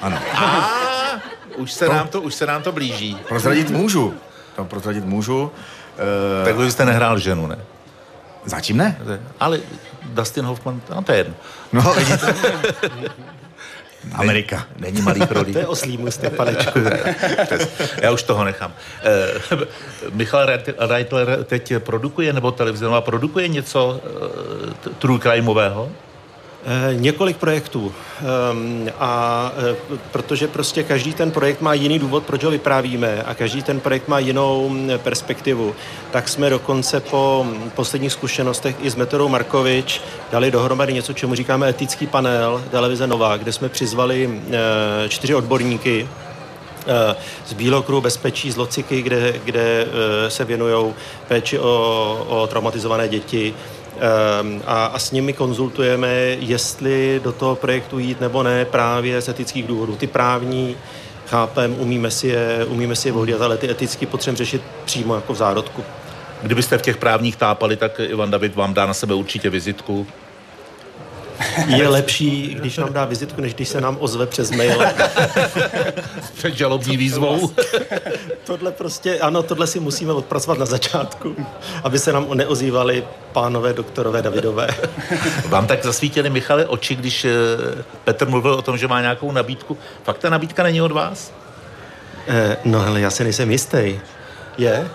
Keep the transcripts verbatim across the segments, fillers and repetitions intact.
ano. A už se, to, nám to, už se nám to blíží. Prozradit můžu. To prozradit můžu. Uh, tak vy jste nehrál ženu, ne? Zatím ne. Ale Dustin Hoffman, no to je jedno. No, vidíte. Amerika. Není, není malý prolí. To je oslý můstek, panečku. Já už toho nechám. Uh, Michal Reitler teď produkuje, nebo televizionová produkuje něco uh, true crimeového? E, několik projektů e, a e, protože prostě každý ten projekt má jiný důvod, proč ho vyprávíme a každý ten projekt má jinou perspektivu, tak jsme dokonce po posledních zkušenostech i s Metodou Markovič dali dohromady něco, čemu říkáme etický panel televize Nova, kde jsme přizvali e, čtyři odborníky e, z Bílokruhu bezpečí, z Lociky, kde, kde e, se věnujou péči o, o traumatizované děti. A, a s nimi konzultujeme, jestli do toho projektu jít nebo ne, právě z etických důvodů. Ty právní chápem, umíme si je, umíme si je ohlídat, ale ty eticky potřebujeme řešit přímo jako v zárodku. Kdybyste v těch právních tápali, tak Ivan David vám dá na sebe určitě vizitku. Je lepší, když nám dá vizitku, než když se nám ozve přes mail. Před žalobní výzvou. Tohle prostě, ano, tohle si musíme odpracovat na začátku, aby se nám neozývali pánové doktorové Davidové. Vám tak zasvítili, Michale, oči, když Petr mluvil o tom, že má nějakou nabídku. Fakt ta nabídka není od vás? Eh, no hele, já se nejsem jistý. Je?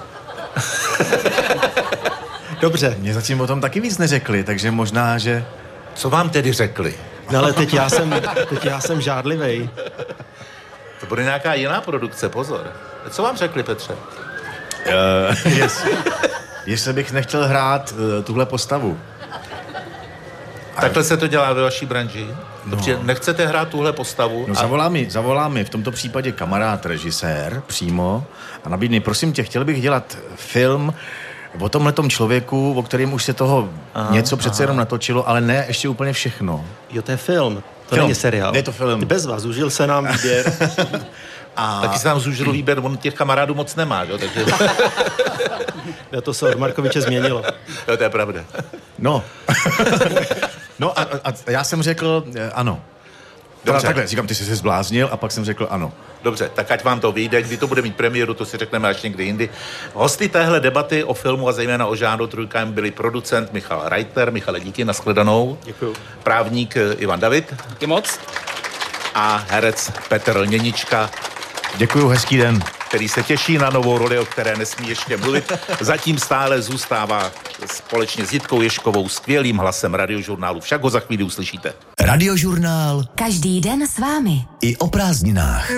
Dobře. Mě zatím o tom taky víc neřekli, takže možná, že... Co vám tedy řekli? No ale teď já jsem, teď já jsem žádlivej. To bude nějaká jiná produkce, pozor. Co vám řekli, Petře? Uh, yes. Jestli bych nechtěl hrát uh, tuhle postavu. Takhle se to dělá ve vaší branži? No. Protože nechcete hrát tuhle postavu? No a... zavolá mi, zavolá mi v tomto případě kamarád, režisér, přímo a nabídne, prosím tě, chtěl bych dělat film o tomhletom člověku, o kterém už se toho aha, něco přece aha. jenom natočilo, ale ne ještě úplně všechno. Jo, to je film, to film. není seriál. Je to film. Bez vás, užil se nám výběr. A... Taky se nám zúžil výběr, on těch kamarádů moc nemá, jo, takže... Já to se od Markoviče změnilo. Jo, to je pravda. No. No a, a, a já jsem řekl eh, ano. Dobře. Takhle, říkám, ty jsi se zbláznil a pak jsem řekl ano. Dobře, tak ať vám to vyjde, kdy to bude mít premiéru, to si řekneme až někdy jindy. Hosty téhle debaty o filmu a zejména o žánru true crime byli producent Michal Reitler. Michale, díky, nashledanou. Děkuju. Právník Ivan David. Díky moc. A herec Petr Lněnička. Děkuju, hezký den. Který se těší na novou roli, o které nesmí ještě mluvit. Zatím stále zůstává společně s Jitkou Ježkovou skvělým hlasem Radiožurnálu. Však ho za chvíli uslyšíte. Radiožurnál. Každý den s vámi. I o prázdninách.